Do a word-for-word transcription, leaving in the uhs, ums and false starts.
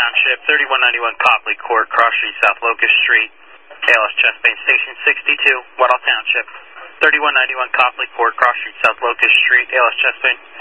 Township, thirty-one ninety-one Copley Court, Cross Street, South Locust Street, A L S Chestbane Station sixty-two, Weddell Township, thirty-one ninety-one Copley Court, Cross Street, South Locust Street, A L S Chestbane.